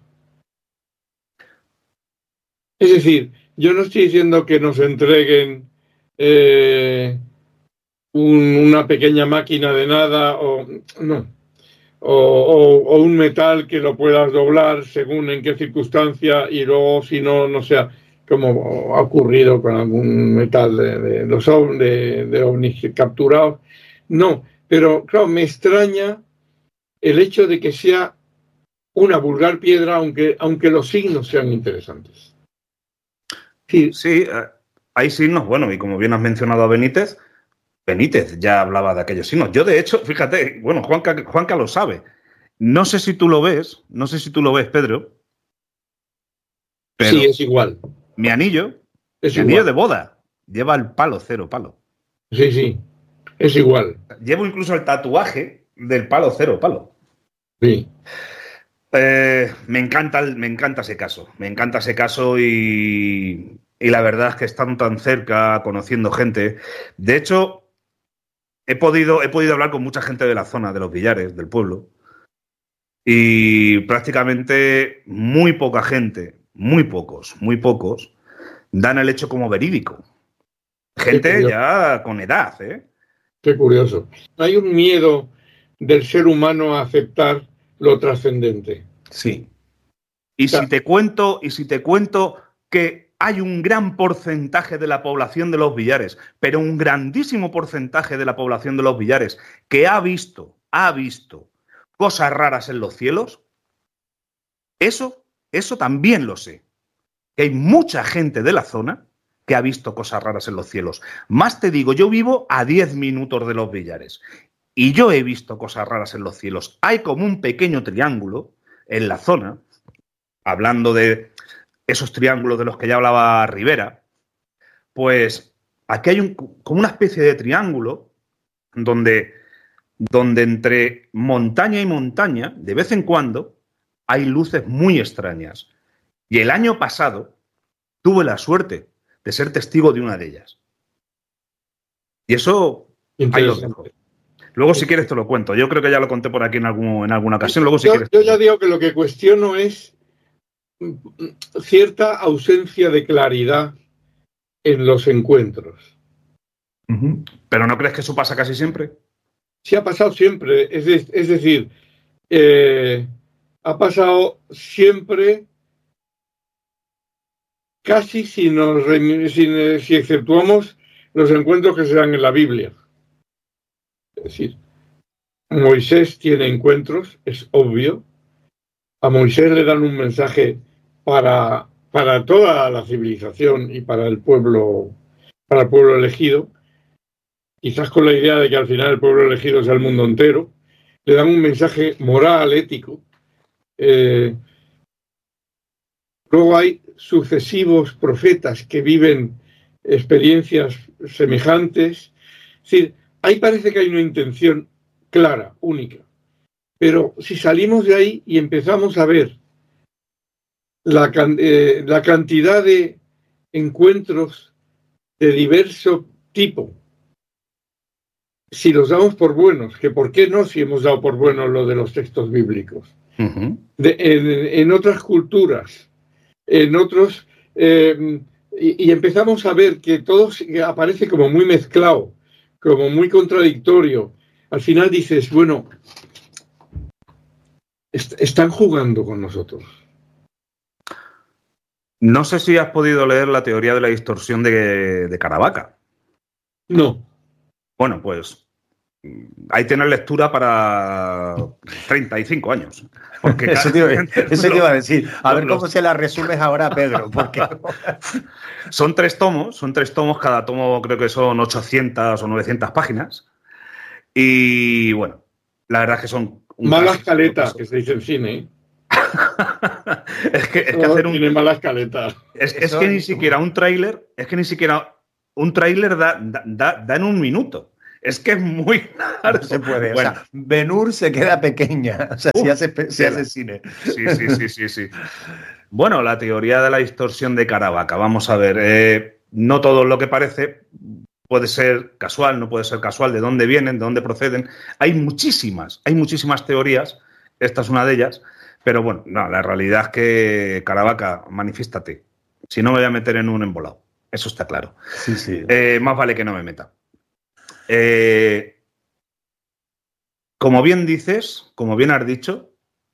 Es decir, yo no estoy diciendo que nos entreguen una pequeña máquina de nada o no, o un metal que lo puedas doblar según en qué circunstancia y luego si no, no sea como ha ocurrido con algún metal de los ovnis capturados. No, pero claro, me extraña el hecho de que sea una vulgar piedra, aunque los signos sean interesantes. Sí, hay signos, bueno, y como bien has mencionado a Benítez ya hablaba de aquellos signos. Yo, de hecho, fíjate, bueno, Juanca lo sabe. No sé si tú lo ves, Pedro. Pero sí, es igual. Mi anillo de boda, lleva el palo 0. Sí, es igual. Llevo incluso el tatuaje del palo 0. Sí. Me encanta ese caso y la verdad es que estando tan cerca, conociendo gente. De hecho, he podido hablar con mucha gente de la zona, de los Villares, del pueblo, y prácticamente muy poca gente, muy pocos, dan el hecho como verídico. Gente ya con edad, ¿eh? Qué curioso. Hay un miedo del ser humano a aceptar lo trascendente. Sí. Y si te cuento que hay un gran porcentaje de la población de los Villares, pero un grandísimo porcentaje de la población de los Villares que ha visto cosas raras en los cielos, eso también lo sé. Que hay mucha gente de la zona que ha visto cosas raras en los cielos. Más te digo, yo vivo a 10 minutos de los Villares y yo he visto cosas raras en los cielos. Hay como un pequeño triángulo en la zona, hablando de esos triángulos de los que ya hablaba Rivera, pues aquí hay como una especie de triángulo donde entre montaña y montaña, de vez en cuando, hay luces muy extrañas. Y el año pasado tuve la suerte de ser testigo de una de ellas. Y eso ahí lo dejo. Luego, si quieres, te lo cuento. Yo creo que ya lo conté por aquí en alguna ocasión. Luego, si quieres, yo ya digo que lo que cuestiono es cierta ausencia de claridad en los encuentros. ¿Pero no crees que eso pasa casi siempre? Sí, ha pasado siempre. Es decir, ha pasado siempre casi si exceptuamos los encuentros que se dan en la Biblia. Es decir, Moisés tiene encuentros, es obvio. A Moisés le dan un mensaje para toda la civilización y para el pueblo elegido, quizás con la idea de que al final el pueblo elegido sea el mundo entero. Le dan un mensaje moral, ético. Luego hay sucesivos profetas que viven experiencias semejantes. Es decir, ahí parece que hay una intención clara, única. Pero si salimos de ahí y empezamos a ver la cantidad de encuentros de diverso tipo, si los damos por buenos, que por qué no si hemos dado por buenos lo de los textos bíblicos, en otras culturas, en otros, y empezamos a ver que todo aparece como muy mezclado, como muy contradictorio. Al final dices, bueno, están jugando con nosotros. No sé si has podido leer la teoría de la distorsión de Caravaca. No. Bueno, pues ahí tienes lectura para 35 años. Porque eso te iba a decir. A ver cómo se la resumes ahora, Pedro. Porque son tres tomos, cada tomo creo que son 800 o 900 páginas. Y bueno, la verdad es que son... Mala escaleta, que se dice en cine, ¿eh? es que hacer tiene mala escaleta. Es que ni siquiera un tráiler, un tráiler da en un minuto. Es que es muy largo. No se puede. Bueno. O sea, Ben-Hur se queda pequeña. O sea, si hace cine. Sí. Bueno, la teoría de la distorsión de Caravaca. Vamos a ver. No todo lo que parece puede ser casual, no puede ser casual. ¿De dónde vienen? ¿De dónde proceden? Hay muchísimas teorías. Esta es una de ellas. Pero bueno, no, la realidad es que Caravaca, manifiéstate. Si no me voy a meter en un embolado. Eso está claro. Sí. Más vale que no me meta. Como bien dices, como bien has dicho,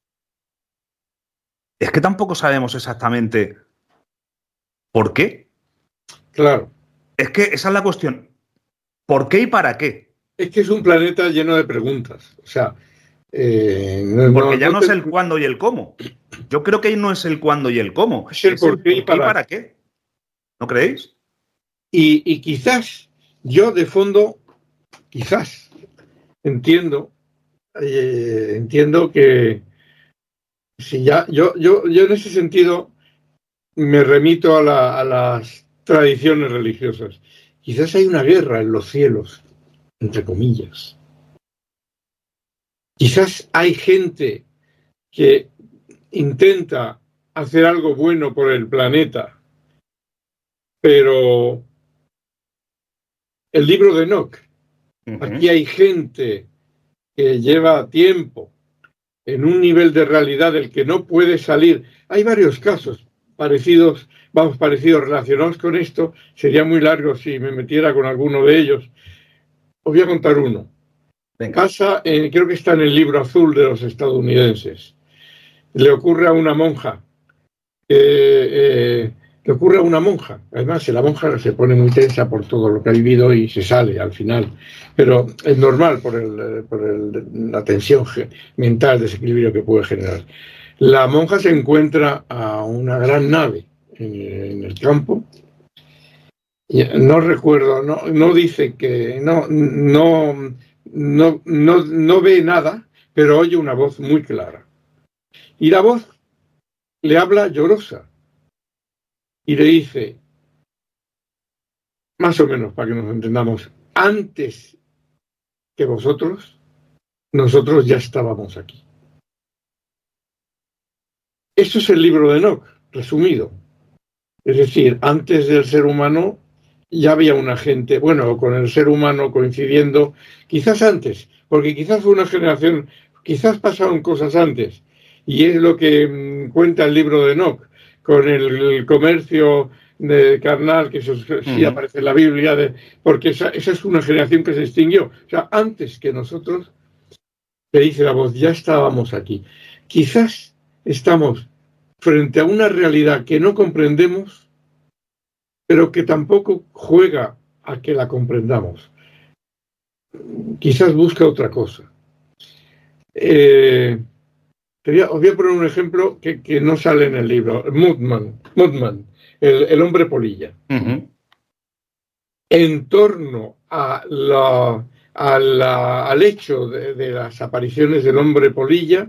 es que tampoco sabemos exactamente por qué. Claro. Es que esa es la cuestión. ¿Por qué y para qué? Es que es un planeta lleno de preguntas. O sea, porque ya no es el cuándo y el cómo. Yo creo que no es el cuándo y el cómo. Es el por qué y para qué. ¿No creéis? Y quizás yo de fondo, quizás entiendo que si ya yo en ese sentido me remito a las tradiciones religiosas. Quizás hay una guerra en los cielos, entre comillas. Quizás hay gente que intenta hacer algo bueno por el planeta, pero el libro de Enoch, aquí hay gente que lleva tiempo en un nivel de realidad del que no puede salir. Hay varios casos parecidos relacionados con esto. Sería muy largo si me metiera con alguno de ellos. Os voy a contar uno. Pasa, creo que está en el libro azul de los estadounidenses. Le ocurre a una monja. Además, la monja se pone muy tensa por todo lo que ha vivido y se sale al final. Pero es normal por la tensión mental, desequilibrio que puede generar. La monja se encuentra a una gran nave en el campo. No recuerdo, no dice que no ve nada, pero oye una voz muy clara. Y la voz le habla llorosa y le dice, más o menos para que nos entendamos, antes que vosotros, nosotros ya estábamos aquí. Eso es el libro de Enoch, resumido. Es decir, antes del ser humano ya había una gente, bueno, con el ser humano coincidiendo, quizás antes, porque quizás fue una generación, quizás pasaron cosas antes, y es lo que cuenta el libro de Enoch, con el comercio de carnal, que eso sí aparece en la Biblia, porque esa es una generación que se extinguió. O sea, antes que nosotros, le dice la voz, ya estábamos aquí. Quizás estamos frente a una realidad que no comprendemos, pero que tampoco juega a que la comprendamos. Quizás busca otra cosa. Os voy a poner un ejemplo que no sale en el libro. Mothman, el hombre polilla. En torno al hecho de las apariciones del hombre polilla,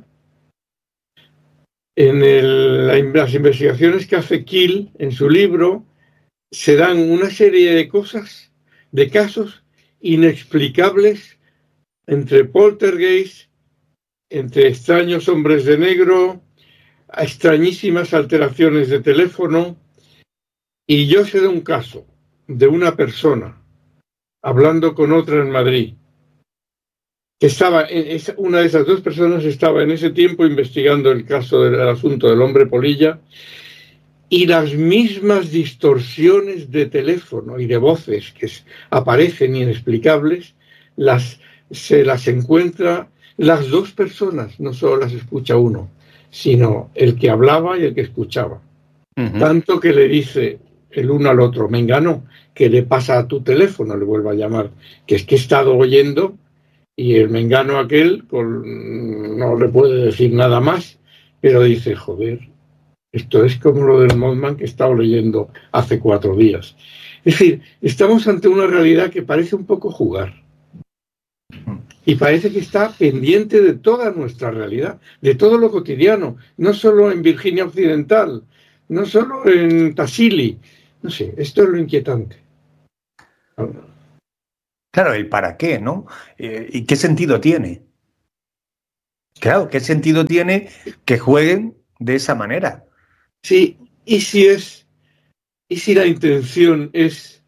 en las investigaciones que hace Keel en su libro, se dan una serie de cosas, de casos inexplicables entre poltergeist, entre extraños hombres de negro, extrañísimas alteraciones de teléfono. Y yo sé de un caso de una persona hablando con otra en Madrid, que una de esas dos personas estaba en ese tiempo investigando el caso del asunto del hombre polilla, y las mismas distorsiones de teléfono y de voces que aparecen inexplicables, se las encuentra las dos personas, no solo las escucha uno, sino el que hablaba y el que escuchaba. Tanto que le dice el uno al otro, Mengano, ¿qué le pasa a tu teléfono? Le vuelve a llamar, que es que he estado oyendo, y el Mengano aquel no le puede decir nada más, pero dice, joder, esto es como lo del Mothman que he estado leyendo hace 4 días. Es decir, estamos ante una realidad que parece un poco jugar. Y parece que está pendiente de toda nuestra realidad, de todo lo cotidiano, no solo en Virginia Occidental, no solo en Tassili. No sé, esto es lo inquietante. Claro, el para qué, ¿no? ¿Y qué sentido tiene? Claro, ¿qué sentido tiene que jueguen de esa manera? Sí, y si la intención es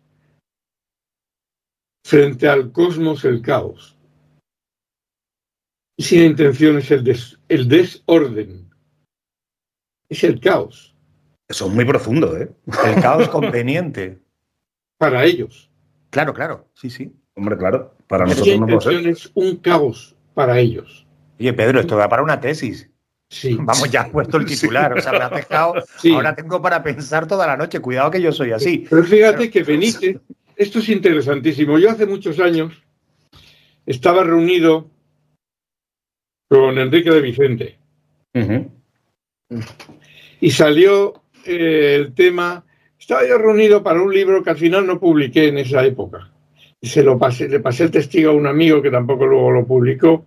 frente al cosmos el caos, y si la intención es el desorden, es el caos. Eso es muy profundo, ¿eh? El caos conveniente. Para ellos. Claro, claro, sí, sí. Hombre, claro, para Si la nosotros no lo intención sé. es un caos para ellos. Oye, Pedro, esto da para una tesis. Sí. Vamos, ya has puesto el titular, o sea, me has dejado. Sí. Ahora tengo para pensar toda la noche. Cuidado que yo soy así. Pero fíjate que Benítez, esto es interesantísimo. Yo hace muchos años estaba reunido con Enrique de Vicente. Uh-huh. Y salió el tema. Estaba yo reunido para un libro que al final no publiqué en esa época. Y le pasé el testigo a un amigo que tampoco luego lo publicó.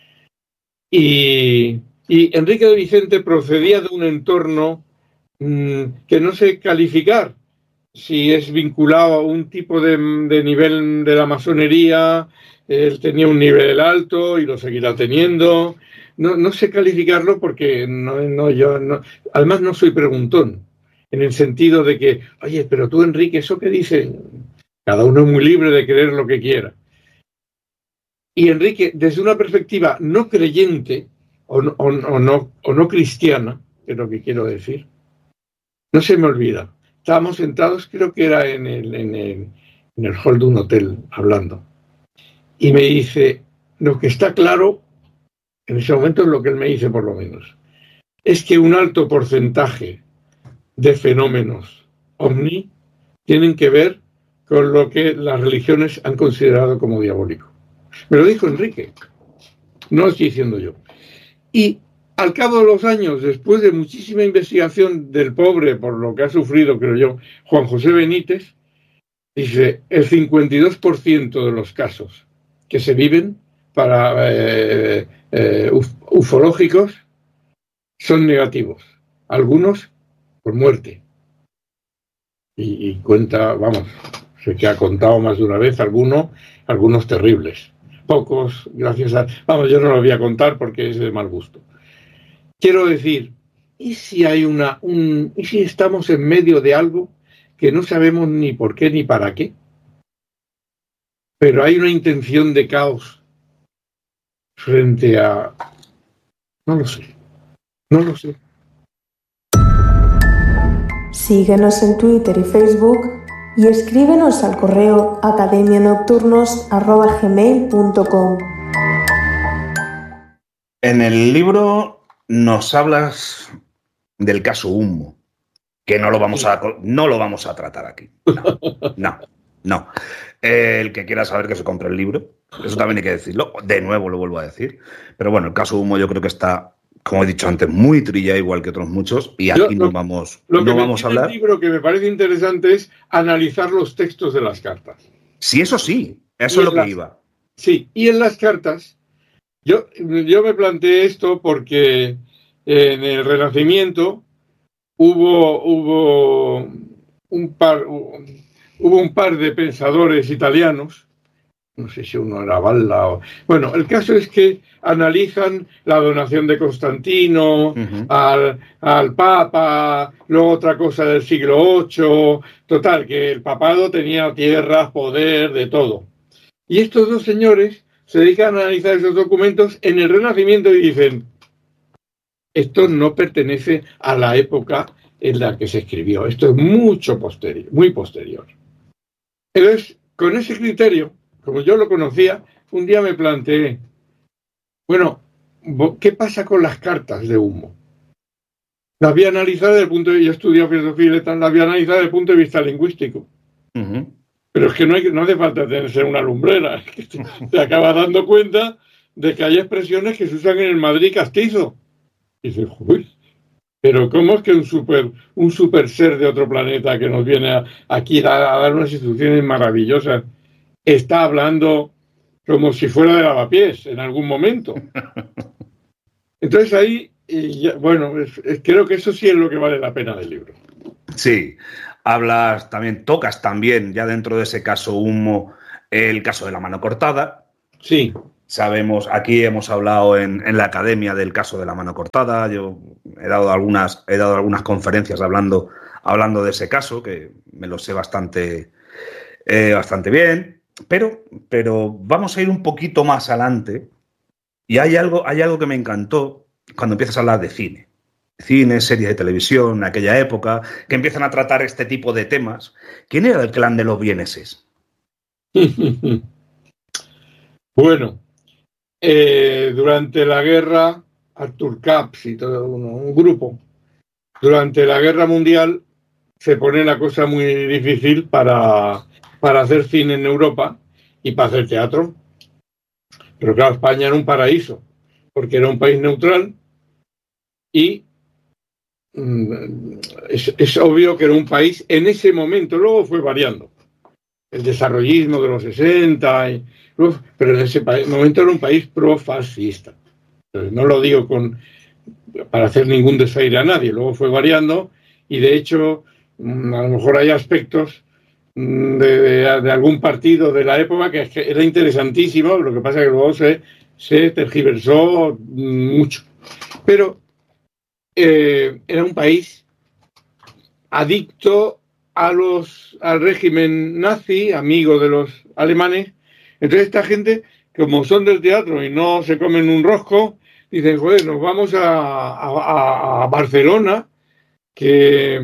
Y Enrique de Vicente procedía de un entorno que no sé calificar si es vinculado a un tipo de nivel de la masonería. Él tenía un nivel alto y lo seguirá teniendo. No sé calificarlo porque además no soy preguntón, en el sentido de que, oye, pero tú, Enrique, ¿eso qué dices? Cada uno es muy libre de creer lo que quiera. Y Enrique, desde una perspectiva no creyente o no cristiana, que es lo que quiero decir, no se me olvida. Estábamos sentados, creo que era en el hall de un hotel, hablando. Y me dice, lo que está claro, en ese momento es lo que él me dice por lo menos, es que un alto porcentaje de fenómenos ovni tienen que ver con lo que las religiones han considerado como diabólico. Me lo dijo Enrique, no lo estoy diciendo yo. Y al cabo de los años, después de muchísima investigación del pobre por lo que ha sufrido, creo yo, Juan José Benítez, dice, el 52% de los casos que se viven para ufológicos son negativos, algunos por muerte. Y cuenta, vamos, sé que ha contado más de una vez algunos terribles. Pocos, gracias a... Vamos, yo no lo voy a contar porque es de mal gusto. Quiero decir, ¿y si hay y si estamos en medio de algo que no sabemos ni por qué ni para qué? Pero hay una intención de caos frente a... No lo sé. Síguenos en Twitter y Facebook y escríbenos al correo academianocturnos@gmail.com. En el libro nos hablas del caso Humo, que no lo vamos a tratar aquí. No. El que quiera saber que se compre el libro, eso también hay que decirlo. De nuevo lo vuelvo a decir. Pero bueno, el caso Humo yo creo que está, como he dicho antes, muy trillado, igual que otros muchos, y aquí no vamos a hablar. El libro que me parece interesante es analizar los textos de las cartas. Sí, eso es lo que iba. Sí, y en las cartas, yo me planteé esto porque en el Renacimiento hubo un par de pensadores italianos, no sé si uno era Valla o... Bueno, el caso es que analizan la donación de Constantino al Papa, luego otra cosa del siglo VIII, total, que el papado tenía tierras, poder, de todo. Y estos dos señores se dedican a analizar esos documentos en el Renacimiento y dicen, esto no pertenece a la época en la que se escribió, esto es mucho posterior, muy posterior. Entonces, con ese criterio, como yo lo conocía, un día me planteé, bueno, ¿qué pasa con las cartas de Humo? Las voy a analizar desde el punto de vista, yo estudié filosofía y letras, las voy a analizar desde el punto de vista lingüístico. Pero es que no hace falta ser una lumbrera, es que te acabas dando cuenta de que hay expresiones que se usan en el Madrid castizo. Y dices, uy, pero ¿cómo es que un super ser de otro planeta que nos viene aquí a dar unas instrucciones maravillosas está hablando como si fuera de lavapiés en algún momento? Entonces ahí, bueno, creo que eso sí es lo que vale la pena del libro. Sí, tocas también, ya dentro de ese caso Humo, el caso de la mano cortada. Sí. Sabemos, aquí hemos hablado en la academia del caso de la mano cortada. Yo he dado algunas conferencias hablando de ese caso, que me lo sé bastante bien. Pero vamos a ir un poquito más adelante. Y hay algo que me encantó cuando empiezas a hablar de cine. Cine, series de televisión, en aquella época, que empiezan a tratar este tipo de temas. ¿Quién era el clan de los vieneses? Bueno, durante la guerra, Arthur Capps y todo un grupo, durante la guerra mundial se pone la cosa muy difícil para hacer cine en Europa y para hacer teatro. Pero claro, España era un paraíso, porque era un país neutral y es obvio que era un país en ese momento, luego fue variando. El desarrollismo de los 60, pero en ese momento era un país pro-fascista. No lo digo para hacer ningún desaire a nadie, luego fue variando y de hecho a lo mejor hay aspectos de algún partido de la época que era interesantísimo, lo que pasa es que luego se tergiversó mucho. Pero era un país adicto al régimen nazi, amigo de los alemanes. Entonces esta gente, como son del teatro y no se comen un rosco, dicen, joder, nos vamos a Barcelona, que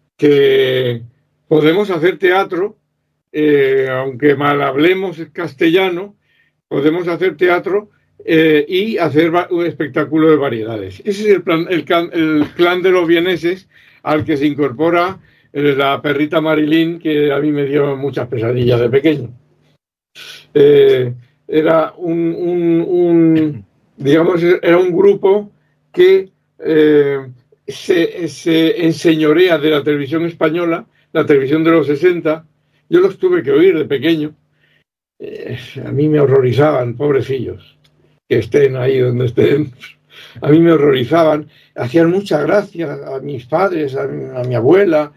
podemos hacer teatro, aunque mal hablemos castellano, podemos hacer teatro y hacer un espectáculo de variedades. Ese es el clan de los vieneses al que se incorpora la perrita Marilyn, que a mí me dio muchas pesadillas de pequeño. Era digamos, era un grupo que se enseñorea de la televisión española, la televisión de los 60. Yo los tuve que oír de pequeño. A mí me horrorizaban, pobrecillos, que estén ahí donde estén. A mí me horrorizaban. Hacían mucha gracia a mis padres, a mi abuela,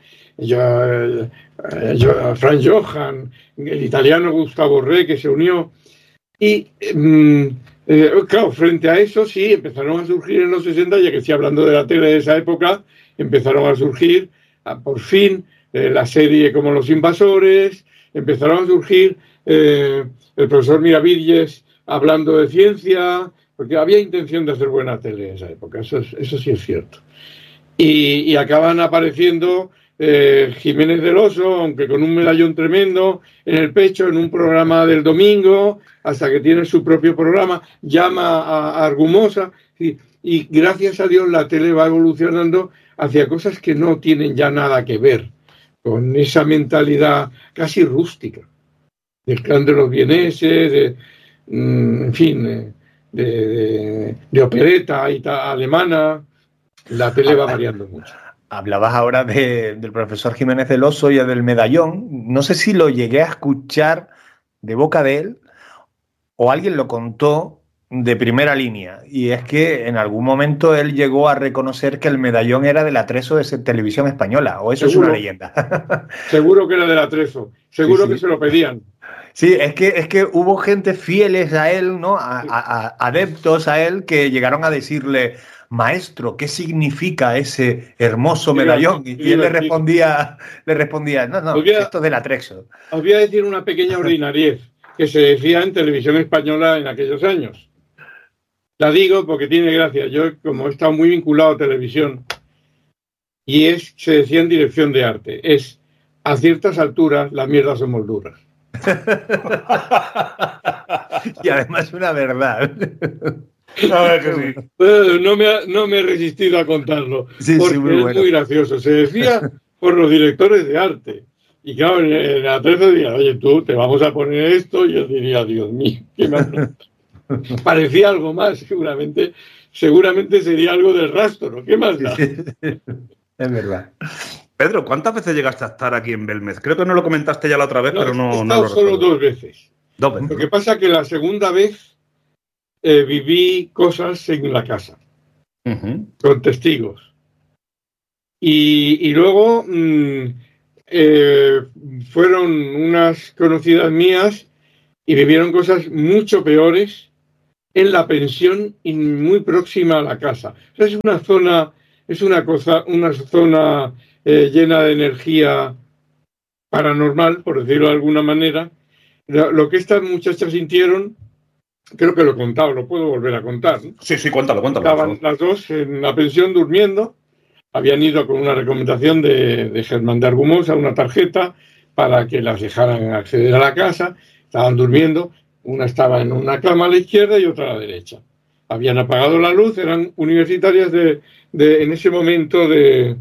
a Frank Johan, el italiano Gustavo Re, que se unió. Y claro, frente a eso sí, empezaron a surgir en los 60, ya que estoy hablando de la tele de esa época, empezaron a surgir, por fin, la serie como Los Invasores, empezaron a surgir el profesor Miravilles hablando de ciencia, porque había intención de hacer buena tele en esa época, eso sí es cierto. Y acaban apareciendo Jiménez del Oso, aunque con un medallón tremendo en el pecho, en un programa del domingo, hasta que tiene su propio programa, llama a Argumosa, y gracias a Dios la tele va evolucionando hacia cosas que no tienen ya nada que ver con esa mentalidad casi rústica del clan de los vieneses, en fin, de opereta alemana. La tele va variando mucho. Hablabas ahora del profesor Jiménez del Oso y del medallón. No sé si lo llegué a escuchar de boca de él o alguien lo contó de primera línea. Y es que en algún momento él llegó a reconocer que el medallón era del Atrezo de Televisión Española. ¿O eso ¿Seguro? Es una leyenda? Seguro que era del Atrezo. Seguro sí. Que se lo pedían. Sí, es que hubo gente fieles a él, ¿no? Adeptos a él que llegaron a decirle: maestro, ¿qué significa ese hermoso medallón? Y él le respondía, no, esto es del Atrexo. Os voy a decir una pequeña ordinariez que se decía en televisión española en aquellos años. La digo porque tiene gracia. Yo, como he estado muy vinculado a televisión, se decía en dirección de arte, a ciertas alturas las mierdas son molduras. Y además una verdad. No me he resistido a contarlo, porque es muy gracioso. Se decía por los directores de arte. Y claro, en la Atrezo diría, oye, tú te vamos a poner esto, y yo diría, Dios mío, ¿qué más? Parecía algo más, seguramente sería algo del rastro, ¿qué más da? Es verdad. Pedro, ¿cuántas veces llegaste a estar aquí en Belmez? Creo que no lo comentaste ya la otra vez, pero no he estado lo solo recuerdo. 2 veces. Lo que pasa es que la segunda vez viví cosas en la casa, con testigos. Y luego fueron unas conocidas mías y vivieron cosas mucho peores en la pensión y muy próxima a la casa. O sea, es una zona llena de energía paranormal, por decirlo de alguna manera. Lo que estas muchachas sintieron, creo que lo he contado, lo puedo volver a contar, ¿no? Sí, cuéntalo. Estaban las dos en la pensión durmiendo, habían ido con una recomendación de Germán de Argumosa, una tarjeta para que las dejaran acceder a la casa, estaban durmiendo, una estaba en una cama a la izquierda y otra a la derecha. Habían apagado la luz, eran universitarias en ese momento de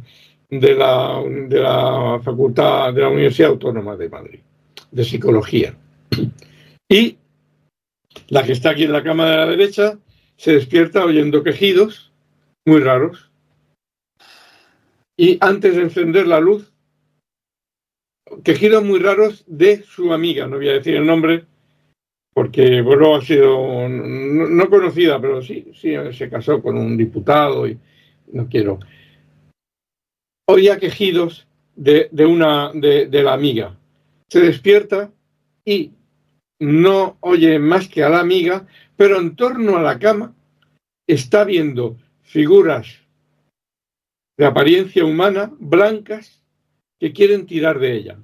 la facultad de la Universidad Autónoma de Madrid, de psicología. Y la que está aquí en la cama de la derecha se despierta oyendo quejidos muy raros. Y antes de encender la luz, quejidos muy raros de su amiga, no voy a decir el nombre, porque luego ha sido no conocida, pero sí se casó con un diputado y no quiero. Oía quejidos de la amiga. Se despierta y no oye más que a la amiga, pero en torno a la cama está viendo figuras de apariencia humana, blancas, que quieren tirar de ella.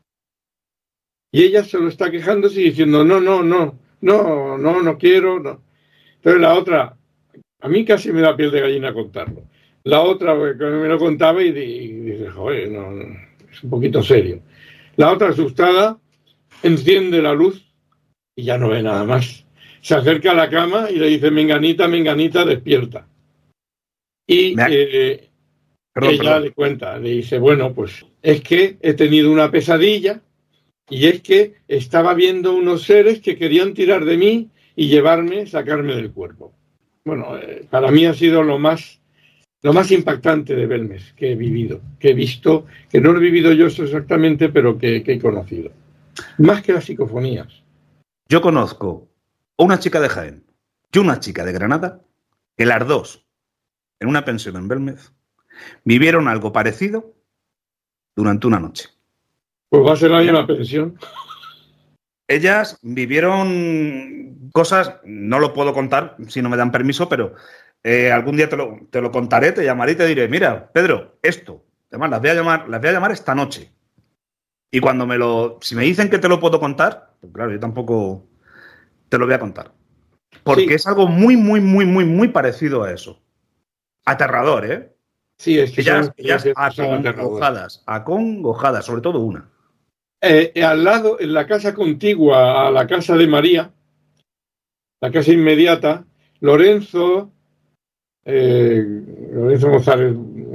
Y ella solo está quejándose y diciendo, no quiero, no. Entonces la otra, a mí casi me da piel de gallina contarlo. La otra me lo contaba y dice, joder, no, es un poquito serio. La otra, asustada, enciende la luz y ya no ve nada más. Se acerca a la cama y le dice, menganita, despierta. Y ella le cuenta, le dice, bueno, pues es que he tenido una pesadilla y es que estaba viendo unos seres que querían tirar de mí y sacarme del cuerpo. Bueno, para mí ha sido lo más impactante de Belmez que he vivido, que he visto, que no he vivido yo eso exactamente, pero que he conocido. Más que las psicofonías. Yo conozco una chica de Jaén y una chica de Granada, que las dos, en una pensión en Belmez, vivieron algo parecido durante una noche. Pues va a ser la misma pensión. Ellas vivieron cosas, no lo puedo contar si no me dan permiso, pero algún día te lo contaré, te llamaré y te diré, mira, Pedro, esto, además las voy a llamar esta noche. Y si me dicen que te lo puedo contar, pues claro, yo tampoco te lo voy a contar. Porque sí, es algo muy, muy, muy, muy, muy parecido a eso. Aterrador, ¿eh? Sí, es que ellas acongojadas, sobre todo una. Al lado, en la casa contigua a la casa de María, la casa inmediata, Lorenzo González,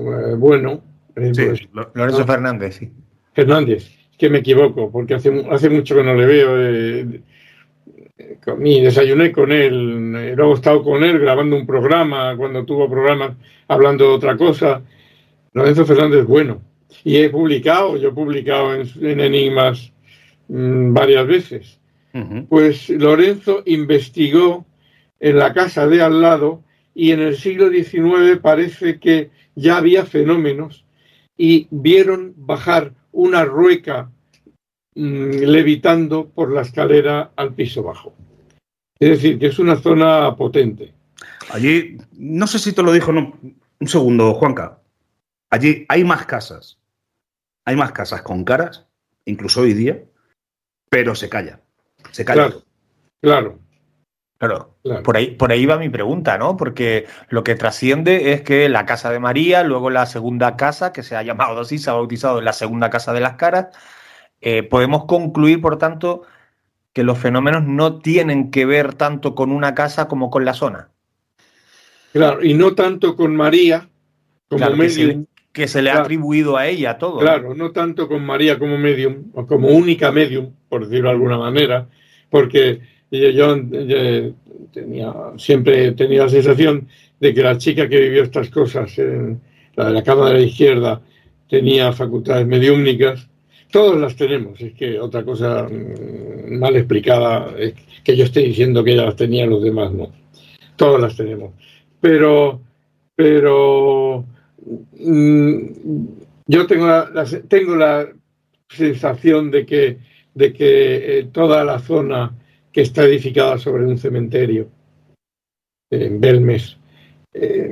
Lorenzo Fernández, sí. Fernández, que me equivoco, porque hace mucho que no le veo. Desayuné con él, luego he estado con él grabando un programa, cuando tuvo programas hablando de otra cosa. Lorenzo Fernández, bueno. Y yo he publicado en Enigmas varias veces. Uh-huh. Pues Lorenzo investigó en la casa de al lado y en el siglo XIX parece que ya había fenómenos y vieron bajar una rueca levitando por la escalera al piso bajo. Es decir, que es una zona potente. Allí, no sé si te lo dijo, no, un segundo, Juanca. Allí hay más casas. Hay más casas con caras, incluso hoy día, pero se calla. Se calla. Claro. Por ahí va mi pregunta, ¿no? Porque lo que trasciende es que la casa de María, luego la segunda casa, que se ha llamado así, se ha bautizado la segunda casa de las caras. Podemos concluir, por tanto, que los fenómenos no tienen que ver tanto con una casa como con la zona. Claro, y no tanto con María como medium. Que se le ha atribuido a ella todo. Claro, no tanto con María como medium, o como única medium, por decirlo de alguna manera, porque yo siempre he tenido la sensación de que la chica que vivió estas cosas, la de la cama de la izquierda, tenía facultades mediúmnicas. Todos las tenemos, es que otra cosa mal explicada es que yo esté diciendo que ella las tenía, los demás no. Todas las tenemos. Pero Yo tengo la sensación de que toda la zona que está edificada sobre un cementerio, en Belmes,